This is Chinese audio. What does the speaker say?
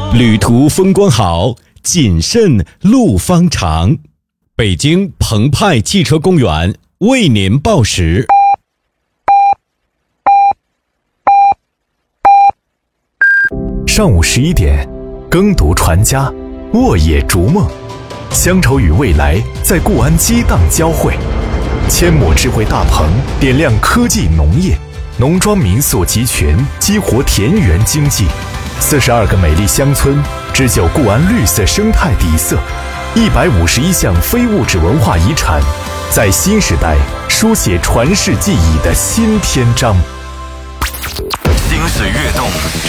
旅途风光好，谨慎路方长。北京澎湃汽车公园为您报时。 上午11点，耕读传家，沃野逐梦，乡愁与未来在固安激荡交汇。阡陌智慧大棚点亮科技农业，农庄民宿集群激活田园经济。42个美丽乡村织就固安绿色生态底色，151项非物质文化遗产，在新时代书写传世记忆的新篇章。 心思跃动，